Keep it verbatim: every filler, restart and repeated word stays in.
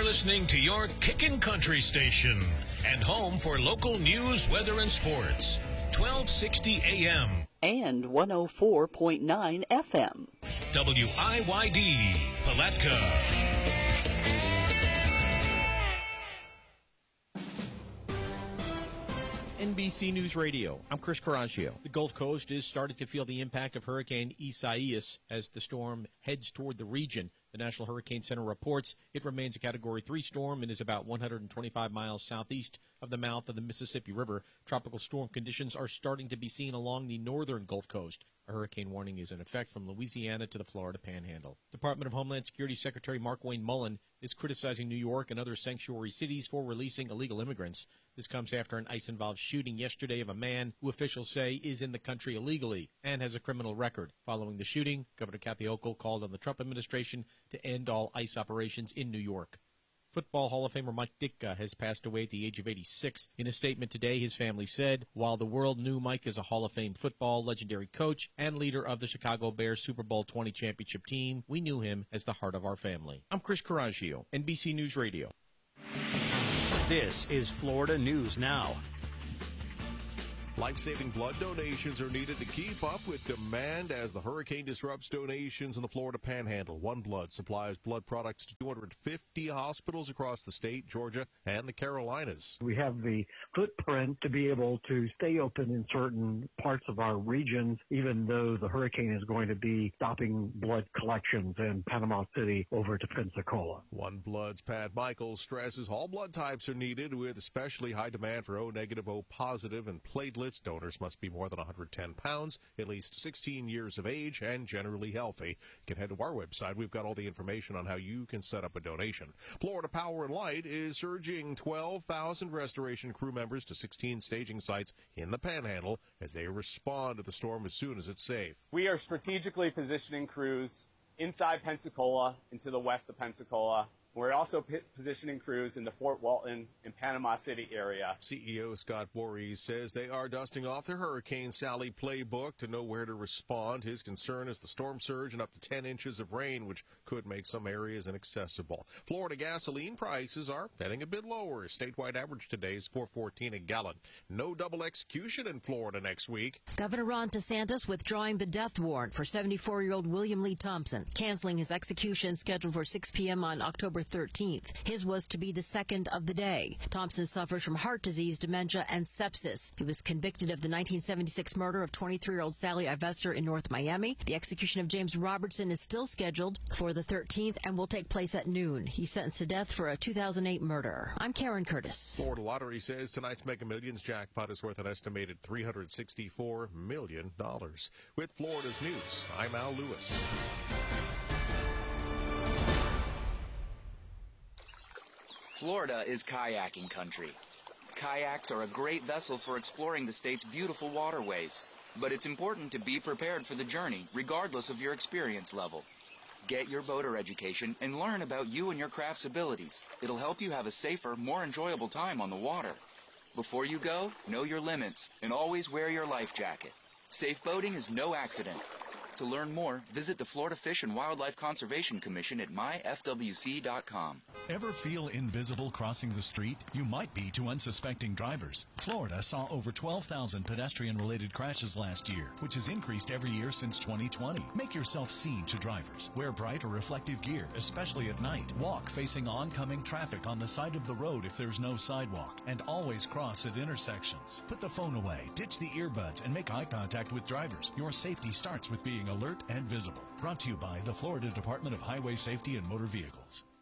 listening to your Kickin' Country station and home for local news, weather, and sports. twelve sixty A M and one oh four point nine F M. W I Y D, Palatka. N B C News Radio. I'm Chris Coraggio. The Gulf Coast is starting to feel the impact of Hurricane Isaias as the storm heads toward the region. The National Hurricane Center reports it remains a Category three storm and is about one hundred twenty-five miles southeast of the mouth of the Mississippi River. Tropical storm conditions are starting to be seen along the northern Gulf Coast. A hurricane warning is in effect from Louisiana to the Florida Panhandle. Department of Homeland Security Secretary Markwayne Mullin is criticizing New York and other sanctuary cities for releasing illegal immigrants. This comes after an ICE-involved shooting yesterday of a man who officials say is in the country illegally and has a criminal record. Following the shooting, Governor Kathy Hochul called on the Trump administration to end all ICE operations in New York. Football Hall of Famer Mike Ditka has passed away at the age of eighty-six. In a statement today, his family said, while the world knew Mike as a Hall of Fame football legendary coach and leader of the Chicago Bears Super Bowl twenty championship team, we knew him as the heart of our family. I'm Chris Coraggio, N B C News Radio. This is Florida News Now. Life-saving blood donations are needed to keep up with demand as the hurricane disrupts donations in the Florida Panhandle. One Blood supplies blood products to two hundred fifty hospitals across the state, Georgia, and the Carolinas. We have the footprint to be able to stay open in certain parts of our regions, even though the hurricane is going to be stopping blood collections in Panama City over to Pensacola. One Blood's Pat Michaels stresses all blood types are needed, with especially high demand for O negative, O positive, and platelets. Donors must be more than one hundred ten pounds, at least sixteen years of age, and generally healthy. You can head to our website. We've got all the information on how you can set up a donation. Florida Power and Light is urging twelve thousand restoration crew members to sixteen staging sites in the Panhandle as they respond to the storm as soon as it's safe. We are strategically positioning crews inside Pensacola and to the west of Pensacola. We're also p- positioning crews in the Fort Walton and Panama City area. C E O Scott Voorhees says they are dusting off their Hurricane Sally playbook to know where to respond. His concern is the storm surge and up to ten inches of rain, which could make some areas inaccessible. Florida gasoline prices are heading a bit lower. Statewide average today is four fourteen a gallon. No double execution in Florida next week. Governor Ron DeSantis withdrawing the death warrant for seventy-four-year-old William Lee Thompson, canceling his execution scheduled for six p.m. on October thirteenth. His was to be the second of the day. Thompson suffers from heart disease, dementia, and sepsis. He was convicted of the nineteen seventy-six murder of twenty-three-year-old Sally Ivester in North Miami. The execution of James Robertson is still scheduled for the thirteenth and will take place at noon. He's sentenced to death for a two thousand eight murder. I'm Karen Curtis. Florida Lottery says tonight's Mega Millions jackpot is worth an estimated three hundred sixty-four million dollars. With Florida's news, I'm Al Lewis. Florida is kayaking country. Kayaks are a great vessel for exploring the state's beautiful waterways, but it's important to be prepared for the journey, regardless of your experience level. Get your boater education and learn about you and your craft's abilities. It'll help you have a safer, more enjoyable time on the water. Before you go, know your limits and always wear your life jacket. Safe boating is no accident. To learn more, visit the Florida Fish and Wildlife Conservation Commission at my f w c dot com. Ever feel invisible crossing the street? You might be to unsuspecting drivers. Florida saw over twelve thousand pedestrian-related crashes last year, which has increased every year since twenty twenty. Make yourself seen to drivers. Wear bright or reflective gear, especially at night. Walk facing oncoming traffic on the side of the road if there's no sidewalk, and always cross at intersections. Put the phone away, ditch the earbuds, and make eye contact with drivers. Your safety starts with being alert and visible. Brought to you by the Florida Department of Highway Safety and Motor Vehicles.